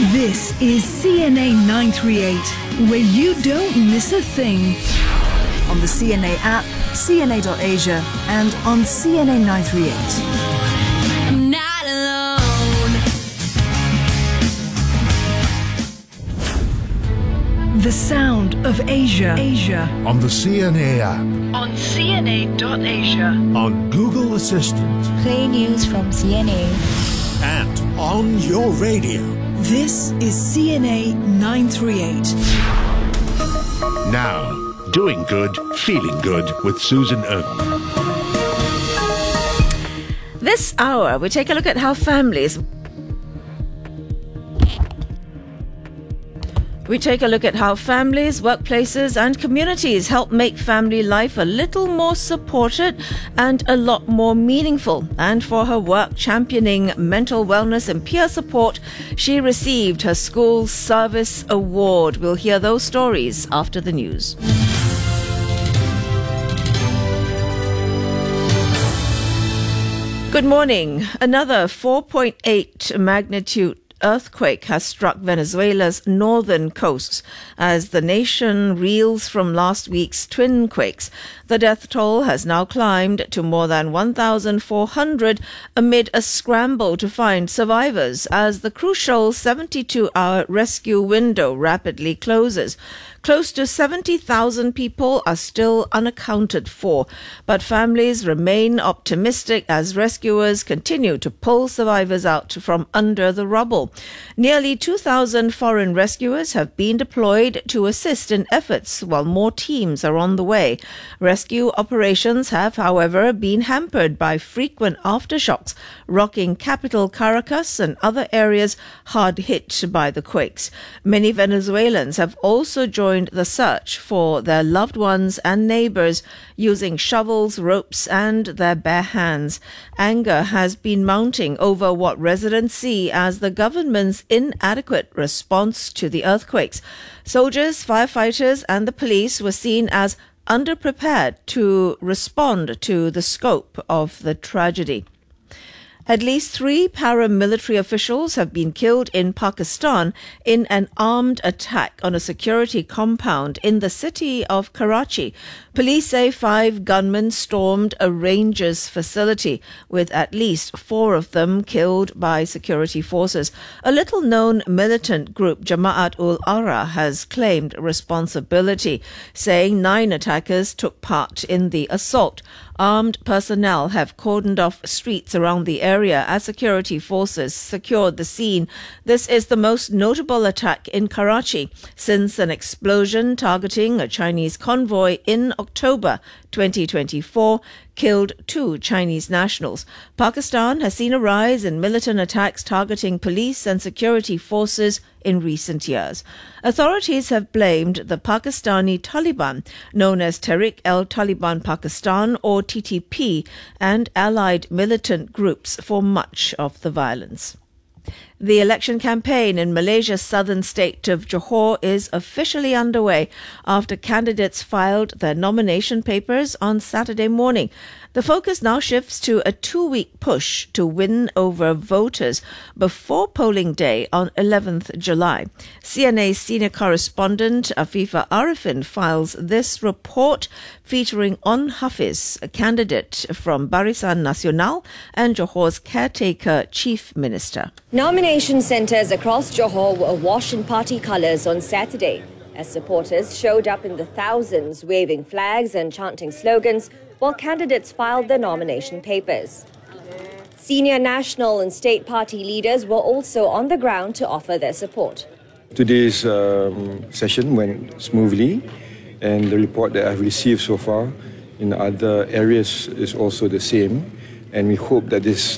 This is CNA 938, where you don't miss a thing. On the CNA app, CNA.Asia, and on CNA 938. Not alone. The sound of Asia. On the CNA app. On CNA.Asia. On Google Assistant. Play news from CNA. And on your radio. This is CNA 938. Now, doing good, feeling good with Susan Ng. This hour, we take a look at how families... workplaces and communities help make family life a little more supported and a lot more meaningful. And for her work championing mental wellness and peer support, she received her School Service Award. We'll hear those stories after the news. Good morning. Another 4.8 magnitude earthquake has struck Venezuela's northern coasts as the nation reels from last week's twin quakes. The death toll has now climbed to more than 1,400 amid a scramble to find survivors as the crucial 72-hour rescue window rapidly closes. Close to 70,000 people are still unaccounted for, but families remain optimistic as rescuers continue to pull survivors out from under the rubble. Nearly 2,000 foreign rescuers have been deployed to assist in efforts while more teams are on the way. Rescue operations have, however, been hampered by frequent aftershocks, rocking capital Caracas and other areas hard hit by the quakes. Many Venezuelans have also joined the search for their loved ones and neighbors using shovels, ropes, and their bare hands. Anger has been mounting over what residents see as the government's inadequate response to the earthquakes. Soldiers, firefighters, and the police were seen as underprepared to respond to the scope of the tragedy. At least 3 paramilitary officials have been killed in Pakistan in an armed attack on a security compound in the city of Karachi. Police say 5 gunmen stormed a ranger's facility, with at least 4 of them killed by security forces. A little-known militant group, Jama'at-ul-Ara, has claimed responsibility, saying 9 attackers took part in the assault. Armed personnel have cordoned off streets around the area as security forces secured the scene. This is the most notable attack in Karachi since an explosion targeting a Chinese convoy in October 2024 killed 2 Chinese nationals. Pakistan has seen a rise in militant attacks targeting police and security forces in recent years. Authorities have blamed the Pakistani Taliban, known as Tehrik-e-Taliban Pakistan or TTP, and allied militant groups for much of the violence. The election campaign in Malaysia's southern state of Johor is officially underway after candidates filed their nomination papers on Saturday morning. The focus now shifts to a 2-week push to win over voters before polling day on 11th July. CNA's senior correspondent Afifa Arifin files this report featuring On Hafiz, a candidate from Barisan Nasional and Johor's caretaker chief minister. Nomination centres across Johor were awash in party colours on Saturday as supporters showed up in the thousands waving flags and chanting slogans while candidates filed their nomination papers. Senior national and state party leaders were also on the ground to offer their support. Today's session went smoothly, and the report that I've received so far in other areas is also the same, and we hope that this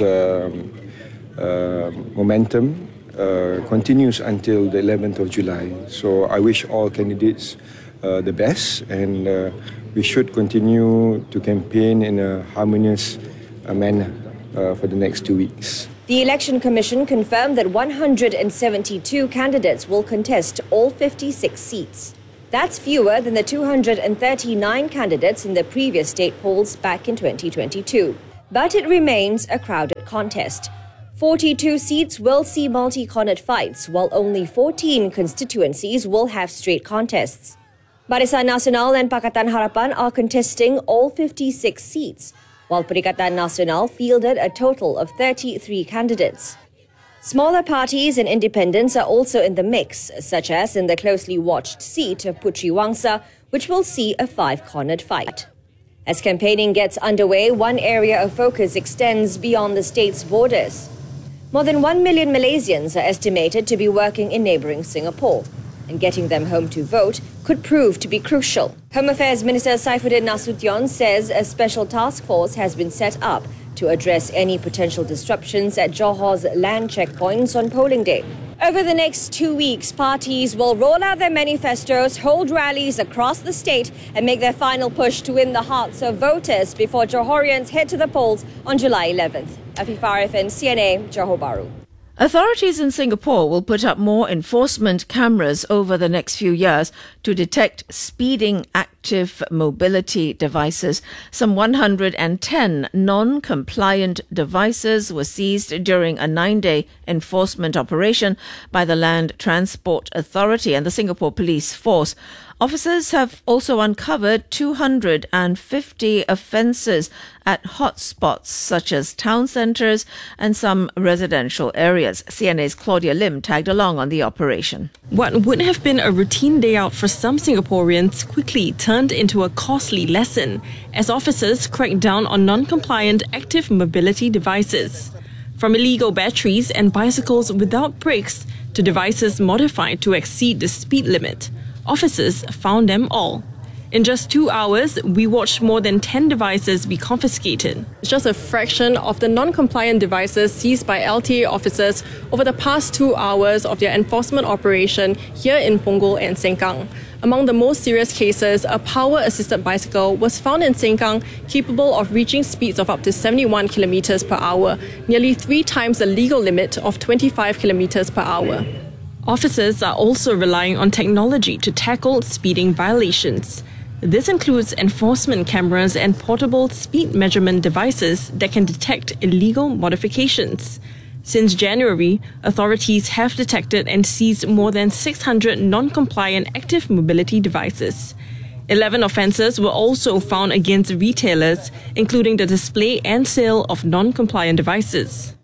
momentum continues until the 11th of July. So I wish all candidates the best, and we should continue to campaign in a harmonious manner for the next 2 weeks. The Election Commission confirmed that 172 candidates will contest all 56 seats. That's fewer than the 239 candidates in the previous state polls back in 2022. But it remains a crowded contest. 42 seats will see multi-cornered fights, while only 14 constituencies will have straight contests. Barisan Nasional and Pakatan Harapan are contesting all 56 seats, while Perikatan Nasional fielded a total of 33 candidates. Smaller parties and independents are also in the mix, such as in the closely watched seat of Puteri Wangsa, which will see a 5-cornered fight. As campaigning gets underway, one area of focus extends beyond the state's borders. More than 1 million Malaysians are estimated to be working in neighbouring Singapore, and getting them home to vote could prove to be crucial. Home Affairs Minister Saifuddin Nasution says a special task force has been set up to address any potential disruptions at Johor's land checkpoints on polling day. Over the next 2 weeks, parties will roll out their manifestos, hold rallies across the state and make their final push to win the hearts of voters before Johorians head to the polls on July 11th. Afifah Arifin, CNA, Johor Bahru. Authorities in Singapore will put up more enforcement cameras over the next few years to detect speeding active mobility devices. Some 110 non-compliant devices were seized during a 9-day enforcement operation by the Land Transport Authority and the Singapore Police Force. Officers have also uncovered 250 offences at hotspots such as town centres and some residential areas. CNA's Claudia Lim tagged along on the operation. What would have been a routine day out for some Singaporeans quickly turned into a costly lesson as officers cracked down on non-compliant active mobility devices. From illegal batteries and bicycles without brakes to devices modified to exceed the speed limit, officers found them all. In just 2 hours, we watched more than 10 devices be confiscated. It's just a fraction of the non-compliant devices seized by LTA officers over the past 2 hours of their enforcement operation here in Punggol and Sengkang. Among the most serious cases, a power-assisted bicycle was found in Sengkang capable of reaching speeds of up to 71 kilometers per hour, nearly 3 times the legal limit of 25 kilometers per hour. Officers are also relying on technology to tackle speeding violations. This includes enforcement cameras and portable speed measurement devices that can detect illegal modifications. Since January, authorities have detected and seized more than 600 non-compliant active mobility devices. 11 offences were also found against retailers, including the display and sale of non-compliant devices.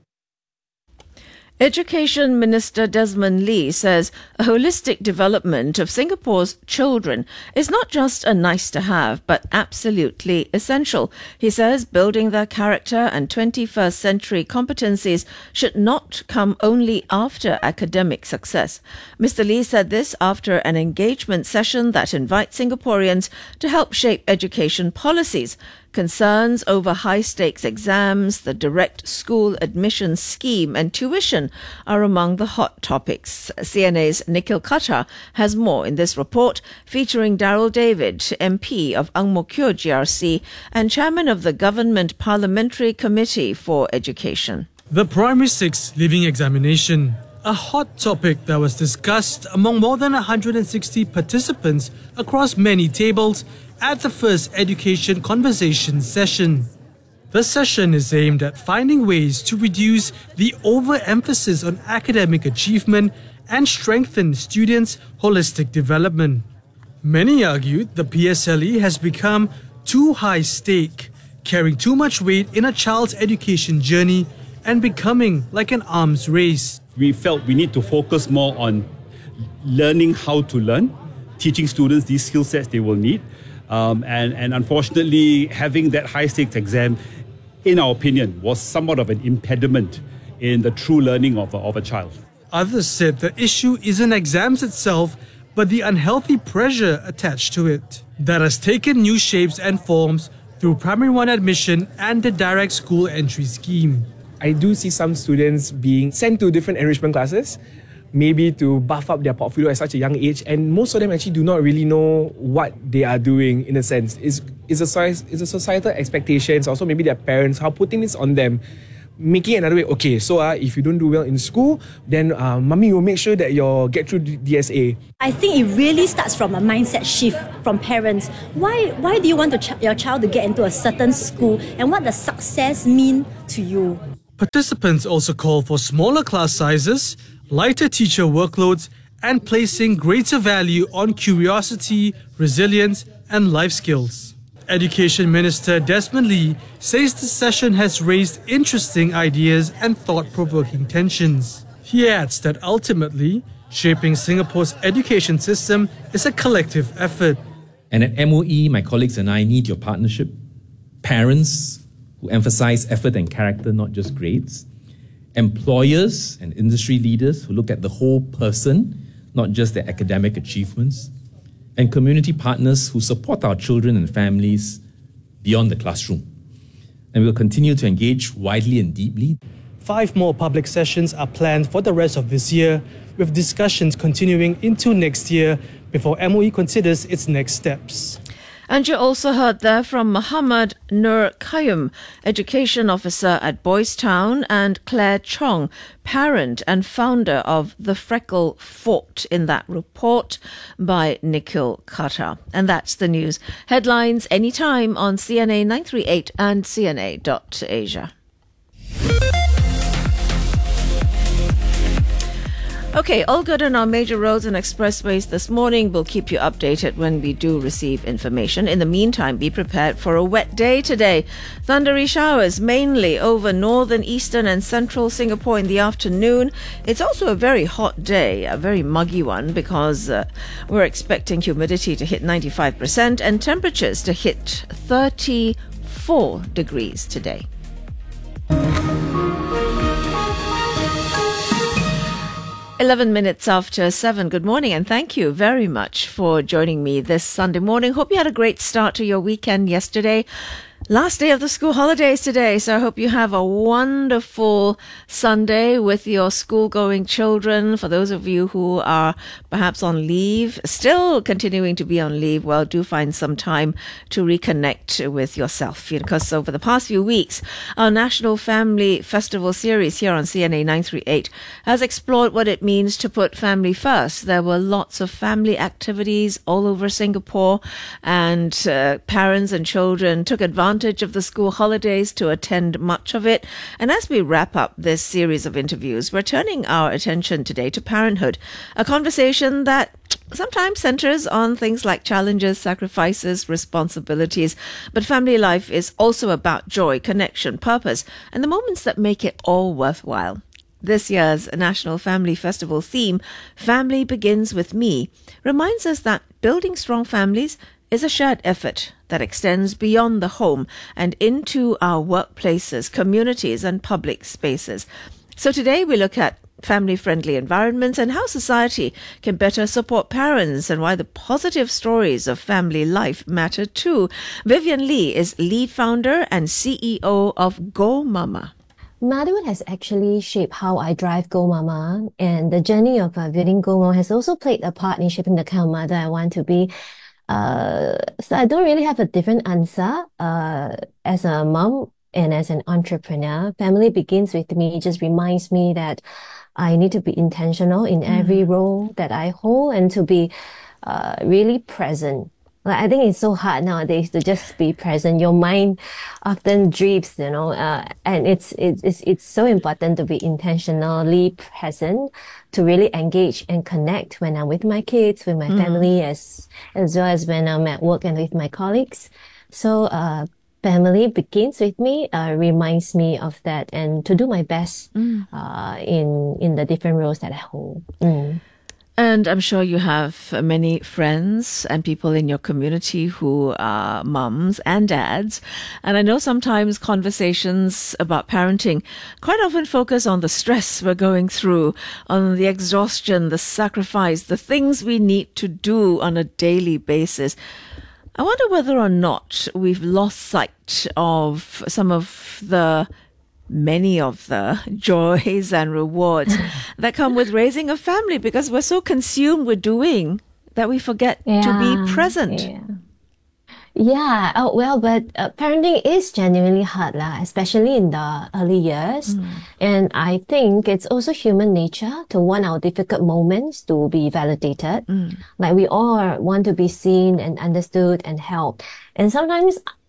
Education Minister Desmond Lee says a holistic development of Singapore's children is not just a nice to have, but absolutely essential. He says building their character and 21st century competencies should not come only after academic success. Mr. Lee said this after an engagement session that invites Singaporeans to help shape education policies. Concerns over high-stakes exams, the direct school admission scheme and tuition are among the hot topics. CNA's Nikhil Khatter has more in this report, featuring Daryl David, MP of Ang Mo Kio GRC and Chairman of the Government Parliamentary Committee for Education. The Primary 6 Leaving Examination, a hot topic that was discussed among more than 160 participants across many tables at the first Education Conversation session. The session is aimed at finding ways to reduce the overemphasis on academic achievement and strengthen students' holistic development. Many argued the PSLE has become too high stake, carrying too much weight in a child's education journey and becoming like an arms race. We felt we need to focus more on learning how to learn, teaching students these skill sets they will need. And unfortunately, having that high-stakes exam, in our opinion, was somewhat of an impediment in the true learning of a child. Others said the issue isn't exams itself, but the unhealthy pressure attached to it that has taken new shapes and forms through Primary 1 admission and the direct school entry scheme. I do see some students being sent to different enrichment classes, maybe to buff up their portfolio at such a young age, and most of them actually do not really know what they are doing in a sense. It's a societal expectations, also maybe their parents, how putting this on them, making it another way, okay, so if you don't do well in school, then mommy will make sure that you get through DSA. I think it really starts from a mindset shift from parents. Why do you want your child to get into a certain school, and what does success mean to you? Participants also call for smaller class sizes, lighter teacher workloads, and placing greater value on curiosity, resilience, and life skills. Education Minister Desmond Lee says the session has raised interesting ideas and thought-provoking tensions. He adds that ultimately, shaping Singapore's education system is a collective effort. And at MOE, my colleagues and I need your partnership. Parents who emphasize effort and character, not just grades. Employers and industry leaders who look at the whole person, not just their academic achievements. And community partners who support our children and families beyond the classroom. And we'll continue to engage widely and deeply. 5 more public sessions are planned for the rest of this year, with discussions continuing into next year before MOE considers its next steps. And you also heard there from Muhammad Nur Qayyum, Education Officer at Boys Town, and Claire Chong, parent and founder of The Freckle Fort, in that report by Nikhil Khatta. And that's the news. Headlines anytime on CNA 938 and CNA.Asia. Okay, all good on our major roads and expressways this morning. We'll keep you updated when we do receive information. In the meantime, be prepared for a wet day today. Thundery showers mainly over northern, eastern and central Singapore in the afternoon. It's also a very hot day, a very muggy one, because we're expecting humidity to hit 95% and temperatures to hit 34 degrees today. Eleven minutes after 7. Good morning and thank you very much for joining me this Sunday morning. Hope you had a great start to your weekend yesterday. Last day of the school holidays today, so I hope you have a wonderful Sunday with your school-going children. For those of you who are perhaps on leave, still continuing to be on leave, well, do find some time to reconnect with yourself. Because over the past few weeks, our National Family Festival series here on CNA 938 has explored what it means to put family first. There were lots of family activities all over Singapore, and parents and children took advantage of the school holidays to attend much of it. And as we wrap up this series of interviews, we're turning our attention today to parenthood, a conversation that sometimes centers on things like challenges, sacrifices, responsibilities. But family life is also about joy, connection, purpose, and the moments that make it all worthwhile. This year's National Family Festival theme, Family Begins With Me, reminds us that building strong families is a shared effort that extends beyond the home and into our workplaces, communities and public spaces. So today we look at family-friendly environments and how society can better support parents and why the positive stories of family life matter too. Vivian Lee is lead founder and CEO of Go Mama. Motherhood has actually shaped how I drive Go Mama, and the journey of building Go Mama has also played a part in shaping the kind of mother I want to be. So I don't really have a different answer. As a mom and as an entrepreneur, Family Begins With Me just reminds me that I need to be intentional in every role that I hold and to be really present. Like, I think it's so hard nowadays to just be present. Your mind often drifts, and it's so important to be intentionally present, to really engage and connect when I'm with my kids, with my family, as well as when I'm at work and with my colleagues. So, Family Begins With Me reminds me of that, and to do my best in the different roles that I hold. And I'm sure you have many friends and people in your community who are mums and dads. And I know sometimes conversations about parenting quite often focus on the stress we're going through, on the exhaustion, the sacrifice, the things we need to do on a daily basis. I wonder whether or not we've lost sight of many of the joys and rewards that come with raising a family, because we're so consumed with doing that we forget to be present. Yeah. Oh, well, but parenting is genuinely hard, especially in the early years. And I think it's also human nature to want our difficult moments to be validated. Like, we all want to be seen and understood and helped. And sometimes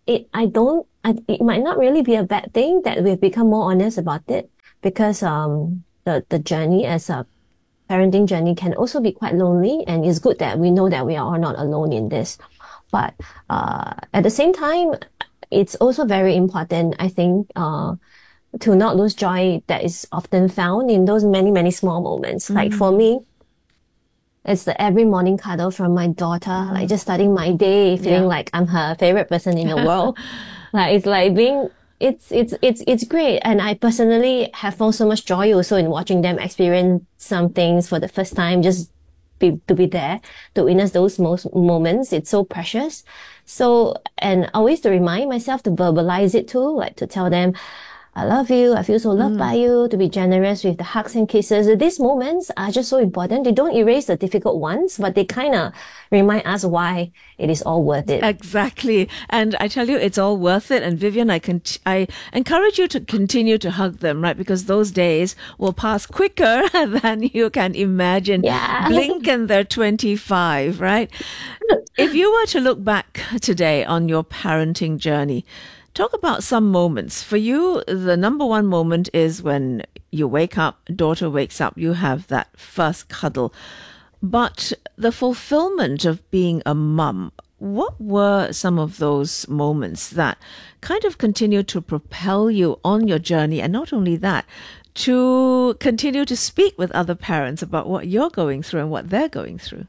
it might not really be a bad thing that we've become more honest about it, because the journey as a parenting journey can also be quite lonely, and it's good that we know that we are all not alone in this. But at the same time, it's also very important, I think, to not lose joy that is often found in those many, many small moments. Like for me, it's the every morning cuddle from my daughter, like just starting my day feeling like I'm her favorite person in the world. Like it's like it's great. And I personally have found so much joy also in watching them experience some things for the first time, just to be there, to witness those moments. It's so precious. So, and always to remind myself to verbalize it too, like to tell them, I love you, I feel so loved by you, to be generous with the hugs and kisses. These moments are just so important. They don't erase the difficult ones, but they kind of remind us why it is all worth it. Exactly. And I tell you, it's all worth it. And Vivian, I encourage you to continue to hug them, right? Because those days will pass quicker than you can imagine. Yeah. Blink and they're 25, right? If you were to look back today on your parenting journey, talk about some moments. For you, the number one moment is when you wake up, daughter wakes up, you have that first cuddle. But the fulfillment of being a mum, what were some of those moments that kind of continue to propel you on your journey? And not only that, to continue to speak with other parents about what you're going through and what they're going through.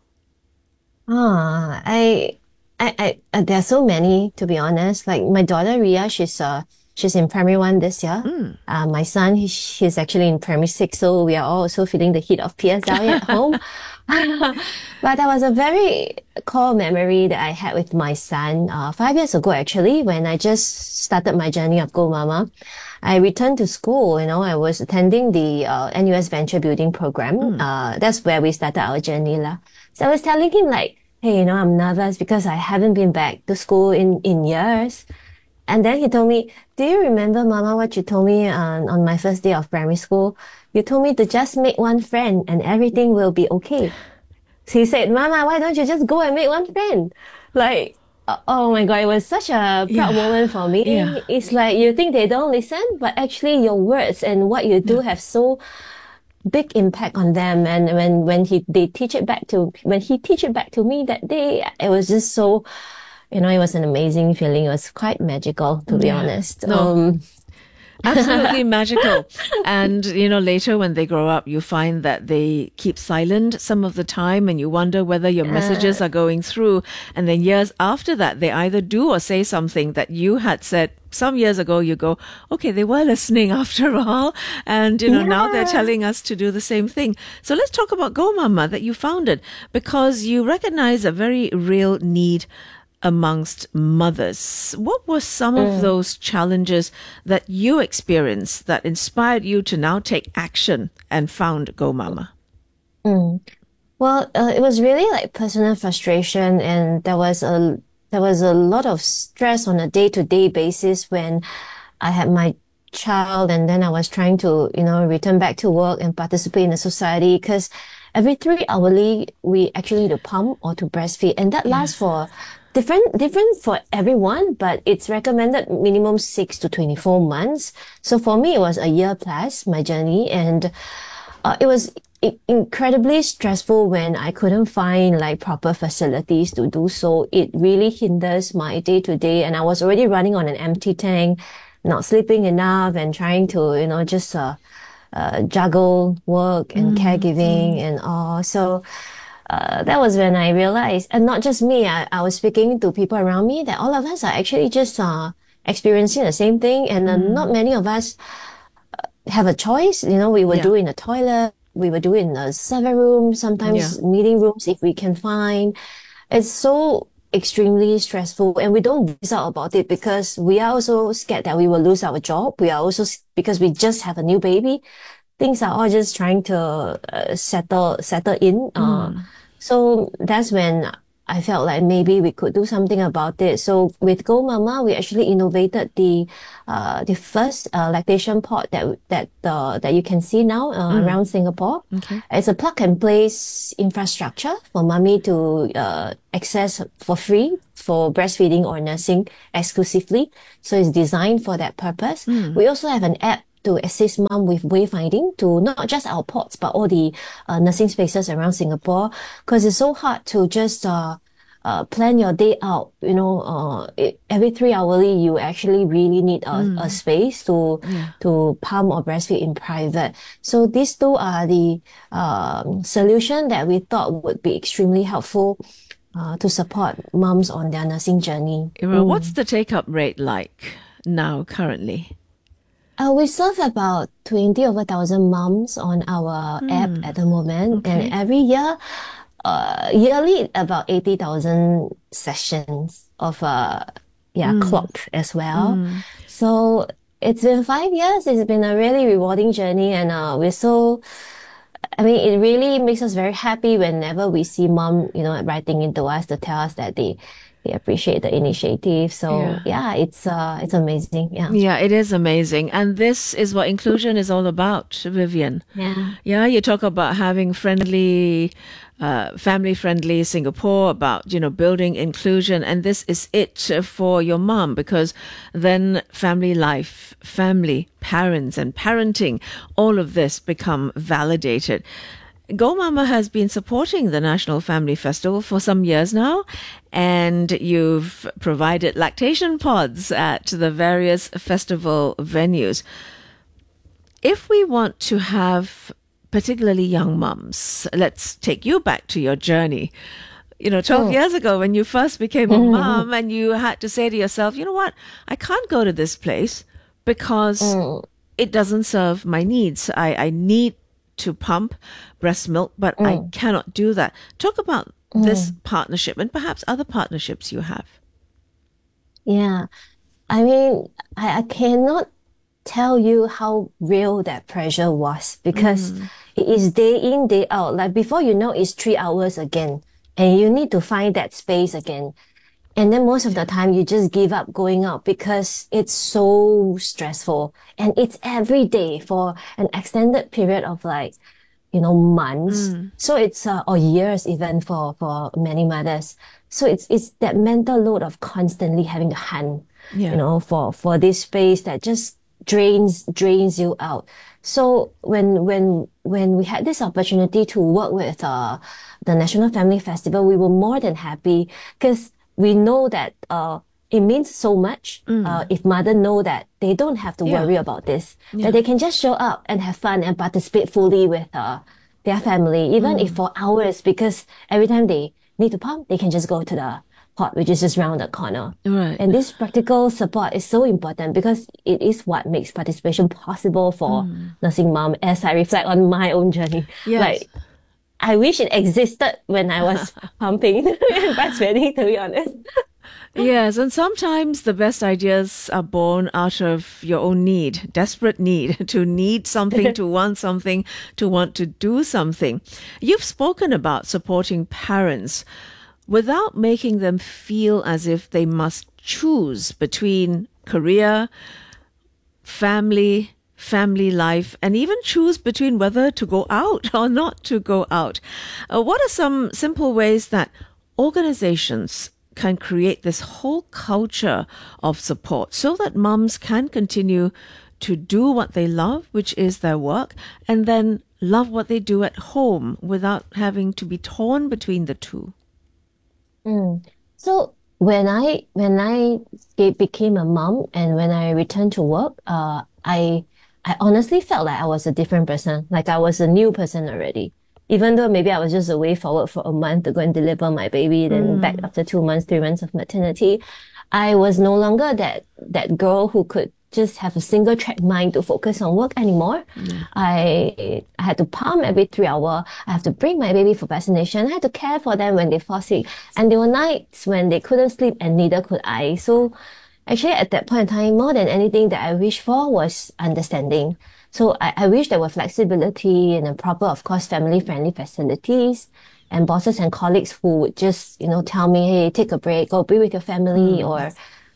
There are so many, to be honest. Like my daughter Ria, she's in primary 1 this year. My son, he's actually in primary 6, so we are all also feeling the heat of PSLE at home. But that was a very core memory that I had with my son 5 years ago, actually, when I just started my journey of Go Mama. I returned to school, I was attending the NUS Venture Building Program. That's where we started our journey. So I was telling him like, hey, I'm nervous because I haven't been back to school in years. And then he told me, do you remember, Mama, what you told me on my first day of primary school? You told me to just make one friend and everything will be okay. So he said, Mama, why don't you just go and make one friend? Like, oh my God, it was such a proud moment for me. Yeah. It's like you think they don't listen, but actually your words and what you do have so big impact on them. And when he teach it back to me that day, it was just so, it was an amazing feeling. It was quite magical, to be honest. Absolutely magical. And, later when they grow up, you find that they keep silent some of the time and you wonder whether your messages are going through. And then years after that, they either do or say something that you had said some years ago. You go, okay, they were listening after all. And, now they're telling us to do the same thing. So let's talk about Go Mama that you founded, because you recognize a very real need amongst mothers. What were some of those challenges that you experienced that inspired you to now take action and found Go Mama? Well, it was really like personal frustration, and there was a lot of stress on a day-to-day basis when I had my child, and then I was trying to, return back to work and participate in the society, because every 3 hourly we actually need to pump or to breastfeed, and that lasts for different for everyone, but it's recommended minimum 6 to 24 months. So for me, it was a year plus, my journey, and it was incredibly stressful when I couldn't find like proper facilities to do so. It really hinders my day to day, and I was already running on an empty tank, not sleeping enough, and trying to, just juggle work and caregiving and all. So that was when I realized, and not just me, I was speaking to people around me, that all of us are actually just experiencing the same thing, and not many of us have a choice. We would do in the toilet, we would do in the server room, sometimes meeting rooms if we can find. It's so extremely stressful, and we don't voice out about it because we are also scared that we will lose our job. We are also, because we just have a new baby, things are all just trying to settle in. So that's when I felt like maybe we could do something about it. So with Go Mama, we actually innovated the first lactation pod that you can see now around Singapore. Okay. It's a plug and place infrastructure for mommy to access for free for breastfeeding or nursing exclusively. So it's designed for that purpose. We also have an app to assist mom with wayfinding to not just our pods, but all the nursing spaces around Singapore. Because it's so hard to just plan your day out. You know, every 3 hourly, you actually really need a space to pump or breastfeed in private. So these two are the solution that we thought would be extremely helpful to support moms on their nursing journey. What's the take-up rate like now, currently? We serve about 20 over 1,000 moms on our app at the moment. Okay. And every year, yearly, about 80,000 sessions of, clocked as well. So it's been 5 years. It's been a really rewarding journey. And it really makes us very happy whenever we see mom, writing into us to tell us that they appreciate the initiative. So it's amazing. Yeah, it is amazing. And this is what inclusion is all about, Vivian. Yeah, you talk about having friendly, family-friendly Singapore, about, building inclusion. And this is it for your mom, because then family life, family, parents and parenting, all of this become validated. Go Mama has been supporting the National Family Festival for some years now, and you've provided lactation pods at the various festival venues. If we want to have particularly young mums, let's take you back to your journey. 12 years ago when you first became a mom and you had to say to yourself, you know what, I can't go to this place because it doesn't serve my needs. I need to pump breast milk, but I cannot do that. Talk about this partnership and perhaps other partnerships you have. Yeah. I cannot tell you how real that pressure was, because it is day in, day out. Like before you know, it's 3 hours again, and you need to find that space again. And then most of the time you just give up going out because it's so stressful. And it's every day for an extended period of months. So it's, or years even for many mothers. So it's that mental load of constantly having to hunt, for this space that just drains you out. So when we had this opportunity to work with, the National Family Festival, we were more than happy, because we know that it means so much if mother know that they don't have to worry about this, that they can just show up and have fun and participate fully with their family, even if for hours, because every time they need to pump, they can just go to the pod, which is just around the corner. Right. And this practical support is so important because it is what makes participation possible for nursing mom, as I reflect on my own journey. Yes. I wish it existed when I was pumping and breastfeeding, to be honest. Yes, and sometimes the best ideas are born out of your own need, desperate need, to need something, to want something, to want to do something. You've spoken about supporting parents without making them feel as if they must choose between career, family life, and even choose between whether to go out or not to go out. What are some simple ways that organizations can create this whole culture of support so that mums can continue to do what they love, which is their work, and then love what they do at home without having to be torn between the two? So when I became a mom and when I returned to work, I honestly felt like I was a different person, like I was a new person already. Even though maybe I was just away for work for a month to go and deliver my baby, then back after 2 months, 3 months of maternity, I was no longer that girl who could just have a single track mind to focus on work anymore. I had to pump every 3 hours. I have to bring my baby for vaccination. I had to care for them when they fall sick. And there were nights when they couldn't sleep and neither could I. So actually at that point in time, more than anything that I wished for was understanding. So I wish there were flexibility and a proper, of course, family-friendly facilities. and bosses and colleagues who would just, tell me, hey, take a break, go be with your family, or,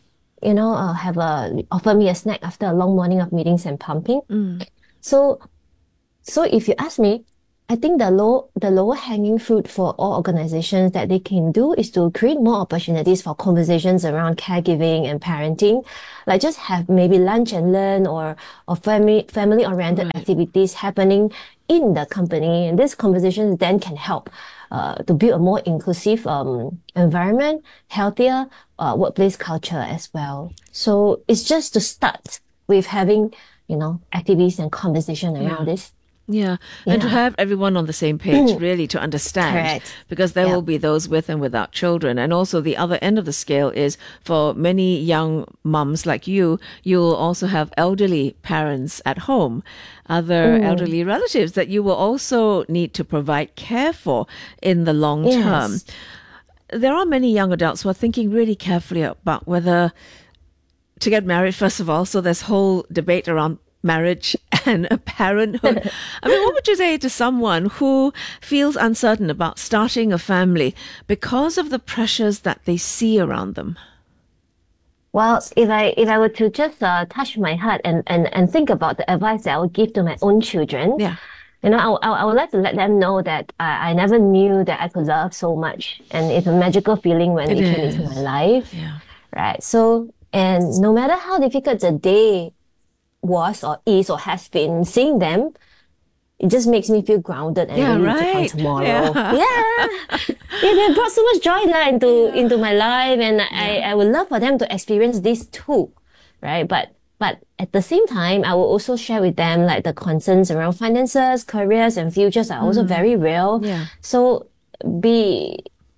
offer me a snack after a long morning of meetings and pumping. So if you ask me, I think the lower hanging fruit for all organizations that they can do is to create more opportunities for conversations around caregiving and parenting, like just have maybe lunch and learn or family oriented activities happening in the company. And these conversations then can help to build a more inclusive environment, healthier workplace culture as well. So it's just to start with having, activities and conversation around this. Yeah, and to have everyone on the same page, really, to understand. Correct. Because there will be those with and without children. And also the other end of the scale is for many young mums like you'll also have elderly parents at home, other elderly relatives that you will also need to provide care for in the long term. There are many young adults who are thinking really carefully about whether to get married, first of all. So there's whole debate around marriage and parenthood. I mean, what would you say to someone who feels uncertain about starting a family because of the pressures that they see around them? Well, if I were to just touch my heart and think about the advice that I would give to my own children, I would like to let them know that I never knew that I could love so much, and it's a magical feeling when it came into my life, right? So, and no matter how difficult the day was or is or has been, seeing them, it just makes me feel grounded and ready to take on tomorrow. They brought so much joy into my life, and I would love for them to experience this too, right? But at the same time, I will also share with them like the concerns around finances, careers, and futures are also very real. So be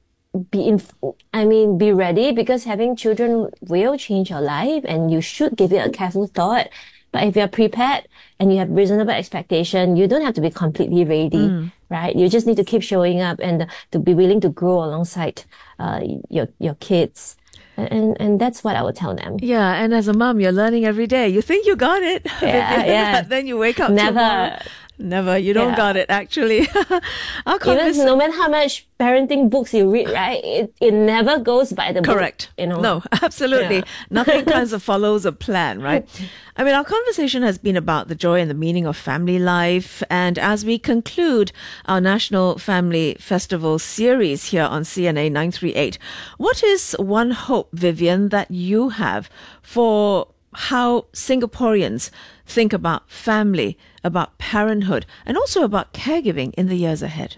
ready, because having children will change your life, and you should give it a careful thought. But if you're prepared and you have reasonable expectation, you don't have to be completely ready, right? You just need to keep showing up and to be willing to grow alongside your kids. And that's what I would tell them. Yeah, and as a mom, you're learning every day. You think you got it. But then you wake up tomorrow. Never. You don't got it, actually. Even no matter how much parenting books you read, right? It never goes by the book. Correct. No, absolutely. Nothing kind of follows a plan, right? I mean, our conversation has been about the joy and the meaning of family life. And as we conclude our National Family Festival series here on CNA 938, what is one hope, Vivian, that you have for how Singaporeans think about family, about parenthood, and also about caregiving in the years ahead?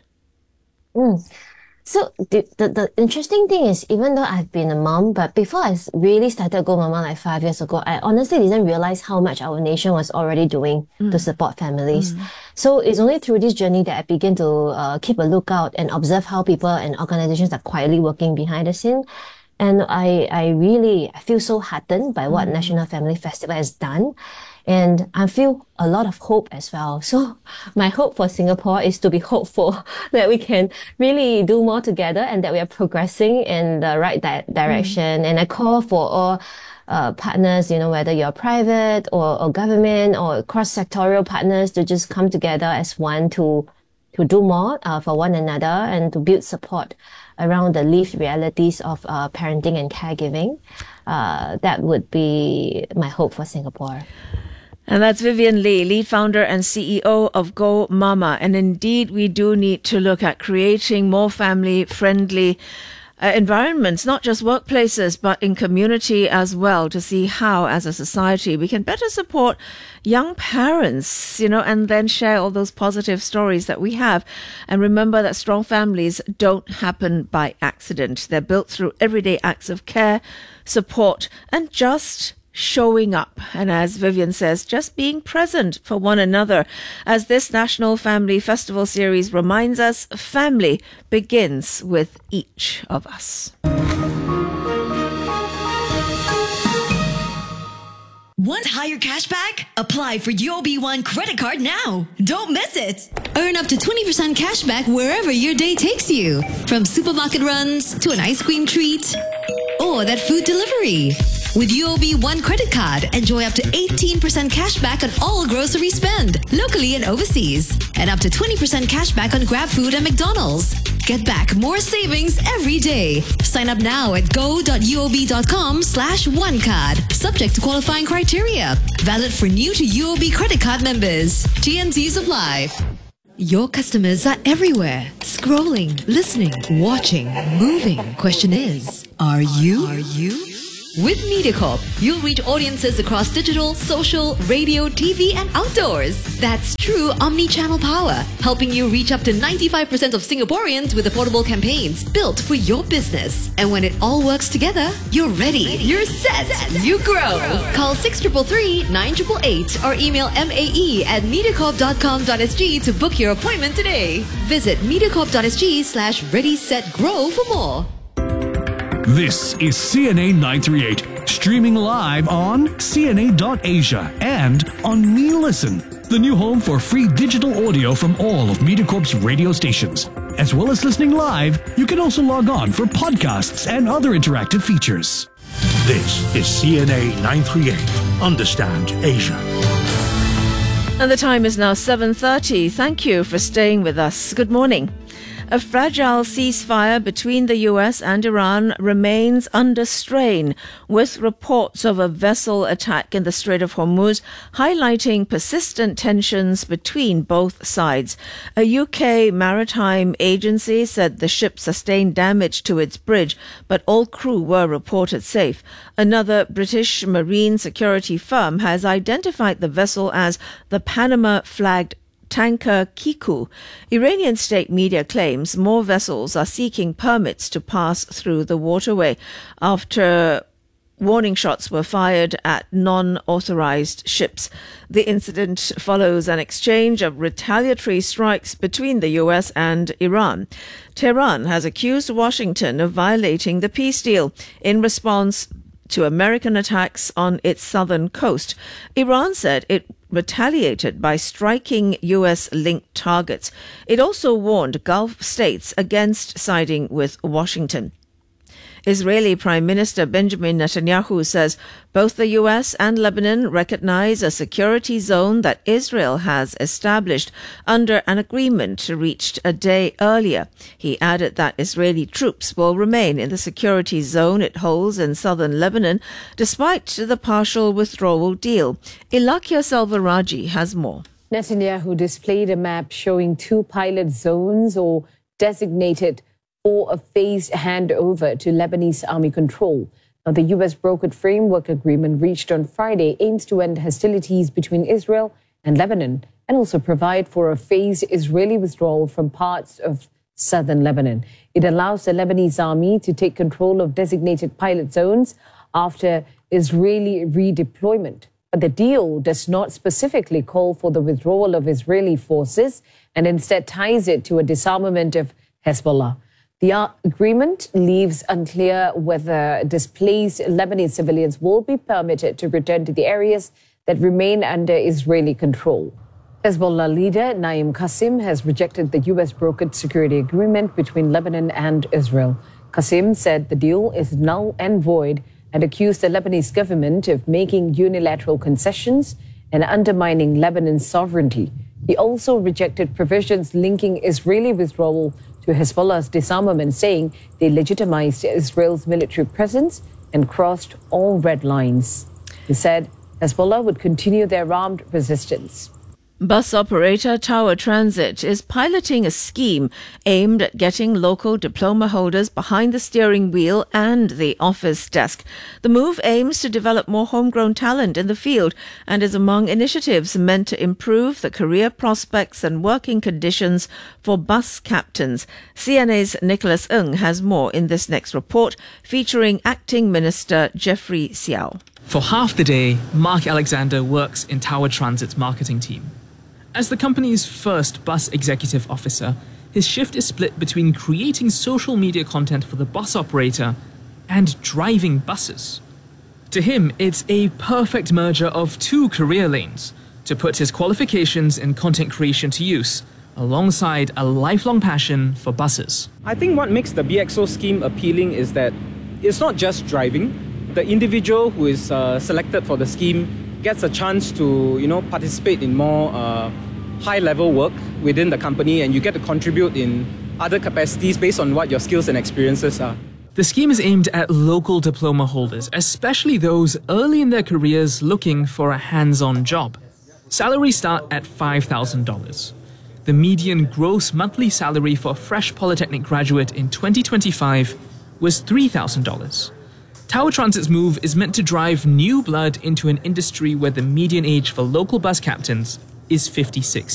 So the interesting thing is, even though I've been a mom, but before I really started Go Mama like 5 years ago, I honestly didn't realize how much our nation was already doing to support families. So it's only through this journey that I begin to keep a lookout and observe how people and organizations are quietly working behind the scene. And I feel so heartened by what National Family Festival has done. And I feel a lot of hope as well. So my hope for Singapore is to be hopeful that we can really do more together and that we are progressing in the right direction. And I call for all partners, whether you're private or government or cross-sectorial partners, to just come together as one to do more for one another and to build support around the lived realities of parenting and caregiving. That would be my hope for Singapore. And that's Vivian Lee, lead founder and CEO of Go Mama. And indeed, we do need to look at creating more family-friendly environments, not just workplaces, but in community as well, to see how, as a society, we can better support young parents, and then share all those positive stories that we have. And remember that strong families don't happen by accident. They're built through everyday acts of care, support, and just showing up. And as Vivian says, just being present for one another. As this National Family Festival series reminds us, family begins with each of us. Want higher cashback? Apply for UOB One credit card now. Don't miss it. Earn up to 20% cashback wherever your day takes you. From supermarket runs to an ice cream treat or that food delivery. With UOB One credit card, enjoy up to 18% cashback on all grocery spend, locally and overseas. And up to 20% cashback on GrabFood and McDonald's. Get back more savings every day. Sign up now at go.uob.com/onecard. Subject to qualifying criteria. Valid for new to UOB credit card members. T&Cs apply. Your customers are everywhere. Scrolling, listening, watching, moving. Question is, are you? With MediaCorp, you'll reach audiences across digital, social, radio, TV and outdoors. That's true omni-channel power, helping you reach up to 95% of Singaporeans with affordable campaigns built for your business. And when it all works together, you're ready, you're set, you grow. Call 6333 9888 or email mae@mediacorp.com.sg to book your appointment today. Visit mediacorp.sg/ready-set-grow for more. This is CNA 938, streaming live on CNA.Asia and on Me Listen, the new home for free digital audio from all of MediaCorp's radio stations. As well as listening live, you can also log on for podcasts and other interactive features. This is CNA 938. Understand Asia. And the time is now 7:30. Thank you for staying with us. Good morning. A fragile ceasefire between the US and Iran remains under strain, with reports of a vessel attack in the Strait of Hormuz highlighting persistent tensions between both sides. A UK maritime agency said the ship sustained damage to its bridge, but all crew were reported safe. Another British marine security firm has identified the vessel as the Panama-flagged tanker Kiku. Iranian state media claims more vessels are seeking permits to pass through the waterway after warning shots were fired at non-authorized ships. The incident follows an exchange of retaliatory strikes between the US and Iran. Tehran has accused Washington of violating the peace deal in response to American attacks on its southern coast. Iran said it retaliated by striking US-linked targets. It also warned Gulf states against siding with Washington. Israeli Prime Minister Benjamin Netanyahu says both the US and Lebanon recognize a security zone that Israel has established under an agreement reached a day earlier. He added that Israeli troops will remain in the security zone it holds in southern Lebanon despite the partial withdrawal deal. Ilakia Salvaraji has more. Netanyahu displayed a map showing 2 pilot zones or designated for a phased handover to Lebanese army control. Now, the U.S. brokered framework agreement reached on Friday aims to end hostilities between Israel and Lebanon and also provide for a phased Israeli withdrawal from parts of southern Lebanon. It allows the Lebanese army to take control of designated pilot zones after Israeli redeployment. But the deal does not specifically call for the withdrawal of Israeli forces and instead ties it to a disarmament of Hezbollah. The agreement leaves unclear whether displaced Lebanese civilians will be permitted to return to the areas that remain under Israeli control. Hezbollah leader Naim Qasim has rejected the U.S. brokered security agreement between Lebanon and Israel. Qasim said the deal is null and void and accused the Lebanese government of making unilateral concessions and undermining Lebanon's sovereignty. He also rejected provisions linking Israeli withdrawal to Hezbollah's disarmament, saying they legitimized Israel's military presence and crossed all red lines. He said Hezbollah would continue their armed resistance. Bus operator Tower Transit is piloting a scheme aimed at getting local diploma holders behind the steering wheel and the office desk. The move aims to develop more homegrown talent in the field and is among initiatives meant to improve the career prospects and working conditions for bus captains. CNA's Nicholas Ng has more in this next report, featuring Acting Minister Jeffrey Xiao. For half the day, Mark Alexander works in Tower Transit's marketing team. As the company's first bus executive officer, his shift is split between creating social media content for the bus operator and driving buses. To him, it's a perfect merger of 2 career lanes to put his qualifications in content creation to use, alongside a lifelong passion for buses. I think what makes the BXO scheme appealing is that it's not just driving. The individual who is selected for the scheme gets a chance to, participate in more high-level work within the company, and you get to contribute in other capacities based on what your skills and experiences are. The scheme is aimed at local diploma holders, especially those early in their careers looking for a hands-on job. Salaries start at $5,000. The median gross monthly salary for a fresh polytechnic graduate in 2025 was $3,000. Tower Transit's move is meant to drive new blood into an industry where the median age for local bus captains is 56